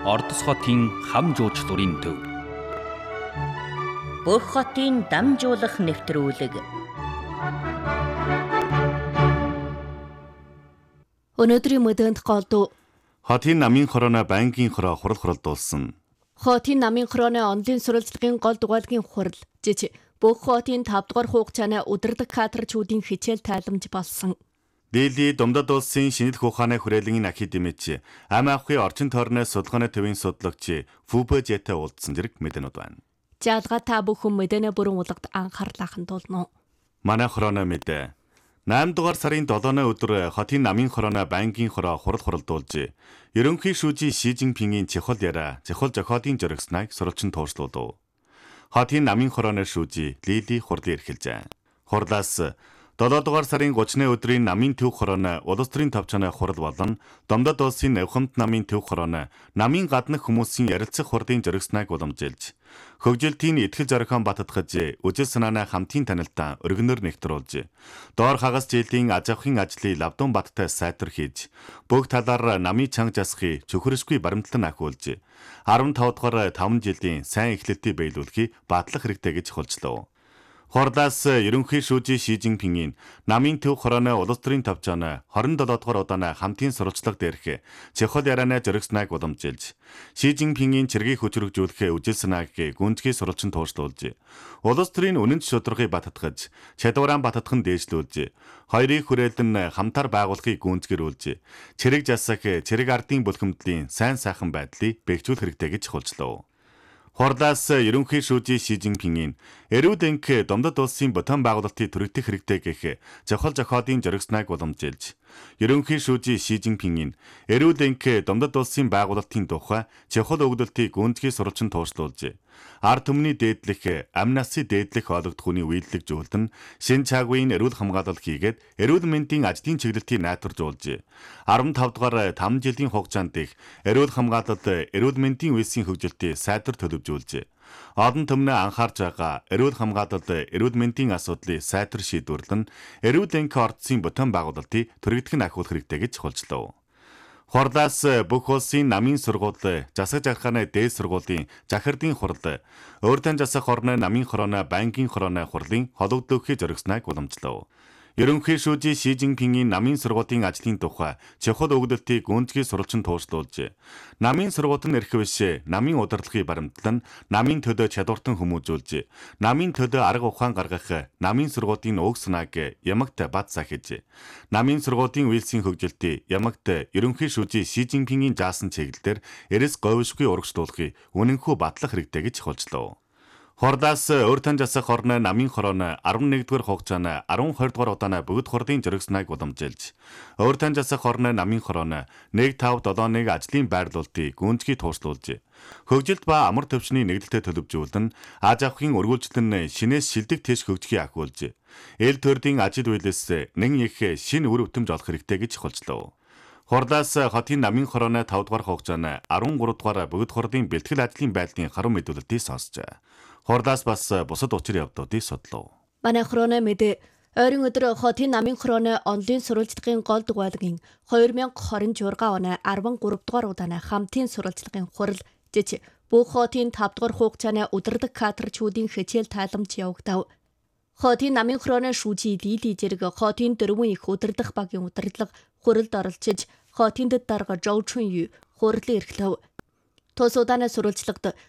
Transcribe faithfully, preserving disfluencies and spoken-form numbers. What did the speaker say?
Ордос хотын хам жуучлалын төв. Бүх хотын дамжуулах нэвтрүүлэг. Өнөөдрийн мэдээнд голдуу хотын намын хорооно банкийн хороо хурал хуралдуулсан. Хотын намын хорооны онлын сурвалжлагын гол дугаалгийн хурал жиж бүх хотын тав дугаар хугацааны удирдаг кадрчүүдийн хичээл тайламж болсон. Дели Домдод улсын шинжлэх ухааны хүрээлэнгийн академич ам авахын орчин тойрны судалгааны төвийн судлаагч Фүбэжэтэй уулзсан зэрэг мэдээнүүд байна. Жаалга та бүхэн мэдэнэ бүрэн улагт анхаарлаа хандуулна. Манай хорооно мэдээ. найман дугаар сарын долооны өдөр хотын намын хорооно банкийн хороо хурал хуралдуулж, ерөнхий шүүжийн Ши Жинпингийн чухал яриа, чухал зохиолын журагсныг сурвалжин тууршлуулв. Хотын намын хорооны шүүжий Лили хурлын эрхэлжээ. Хурлаас долоо дугаар сарын гуравны өдрийн намын төв хорооно улс төрийн товчооны хурал болон Домдод улсын Навхамт намын төв хорооно намын гаднах хүмүүсийн ярилцах хурлын журагсныг уламжилж, хөгжилтийн итгэл зорихон баттгаж, үжил санааны хамтын танилтаа өргөнөөр нэгтрүүлж, доор хагас жилийн аж ахуйн ажлыг лавдун баттай сайтар хийж, бүх талаар намын чанга жасахыг чөхөршгүй баримтлан ахиулж, арван тав дугаар таван жилийн сайн эхлэлтийг биелүүлэхийг батлах хэрэгтэй гэж хулжлаа. Хурлаас ерөнхий шүүжийн Ши Жинпингийн намын төв хорооны улс төрийн товчооны хорин долоо дугаар удааны хамтын сурвалжлага дээрх чухал ярианы журагсныг уламжилж, Ши Жинпингийн цэргийг хүчрхэгжүүлэх үжил санааг гүнзгий сурвалжин тууршлуулж, улс төрийн үнэт шударгыг баттгаж, чадвараа баттган дээшлүүлж, хоёрыг хүрээлэн хамтаар байгуулахыг гүнзгэрүүлж, цэрэг жасах, цэрэг ардын бүлхэмдлийн сайн сайхан байдлыг бэхжүүлэх хэрэгтэй гэж хулжлаа. Хурлаас ерөнхий шүүжийн Ши Жинпингийн эрүүл энх Домдод улсын ботон байгуулалтыг түрэгдэх хэрэгтэй гэх чухал зохиолын журагсныг уламжилж, ерөнхий шүүжийн Ши Жинпингийн эрүүл энх Домдод улсын байгуулалтын тухай чухал өгүүлэлтийг гүнзгий сурвалжин тууршлуулж, ард түмний дээдлэх, амь насын дээдлэх ойлгох хүний үйлдэлийг зөвлөн шин чаагийн эрүүл хамгаалал хийгээд эрүүл мэндийн ажлын чиглэлтийг найдваржуулж, арван тав дугаар таван жилийн хугацаанд их эрүүл хамгаалалд эрүүл мэндийн үйлсийн хөгжилтийг сайдар төлөвлөж, олон түмнээ анхаарч байгаа эрүүл хамгаалалд эрүүл мэндийн асуудлыг сайтар шийдвэрлэн эрүүл энх ордсын ботон байгуулалтыг түрэгдэх нь ахиулах хэрэгтэй гэж хулжлаа. Хурлаас бүх улсын намын сургууль, засаг жархааны дээд сургуулийн захирдын хурал, өөртөө засах орны намын хорооно банкийн хорооны хурлын холбогдлохын журагсныг уламжлав. Ерөнхий шүүжийн Ши Жинпингийн намын сургуулийн ажлын тухай чухал өгүүлэлтийг гүнзгий сурвалжин тууршлуулж, намын сургууль нь эрх биш, намын удирдлагыг баримтлан, намын төдөө чадвартан хүмүүжүүлж, намын төдөө арга ухаан гаргах, намын сургуулийн өг санааг ямагт бат сахиж, намын сургуулийн үйлсийн хөгжилтийг ямагт ерөнхий шүүжийн Ши Жинпингийн заасан чиглэлээр эрэс говьшгүй урагшлуулахыг үнэнхүү батлах хэрэгтэй гэж хулжлаа. Хурлаас өөртөө засах орны намын хорооно арван нэгдүгээр хугацааны арван хоёр дугаар удааны бүгд хурлын журагсныг уламжилж, өөртөө засах орны намын хорооно нэг тав долоо нэг ажлын байрлуулалтыг гүнзгий тууршлуулж, хөгжилт ба амар төвчний нэгдэлтэд төлөвжүүлэн аж ахуйн үргэлжлэн шинээс шилдэг тэш хөгжихийг ахиулж, эл төрлийн ажил үйлээс нэн их шинэ үр өтөмж олох хэрэгтэй гэж хулжлаа. Хурлаас хотын намын хорооны тав дугаар хугацааны арван гурав дугаар бүгд хурлын бэлтгэл ажлын байдлын харуу мэдүүлэлтийг сонсжээ. Хурлаас бас бусад учир явдлуудыг судлав. Манай хорооно мэдээ ойрын өдөр хотын намын хорооны онлын сурвалжлагын гол дугаалгийн две тысячи двадцать шесть оны арван гурав дугаар удааны хамтын сурвалжлагын хурал жиж бүх хотын тав дугаар хугацааны удирдаг кадрчүүдийн хичээл тайламж явагдав. Хотын намын хорооны шүүжий Лили зэрэг хотын дөрвөн их удирдах багийн удирдлага хуралд оролцож, хотын дэд дарга Жоу Чун Ю хурлын эрхлэв. Тус удааны сурвалжлагад